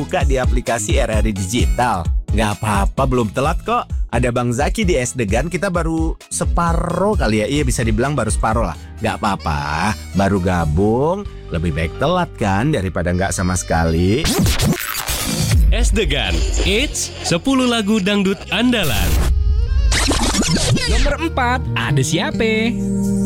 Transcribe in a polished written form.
buka di aplikasi RRI Digital. Nggak apa-apa, belum telat kok. Ada Bang Zaki di Es Degan, kita baru separuh kali ya. Iya, bisa dibilang baru separuh lah. Nggak apa-apa, baru gabung. Lebih baik telat kan daripada nggak sama sekali. Es Degan, It's 10 lagu dangdut andalan. Nomor 4, ada siapa?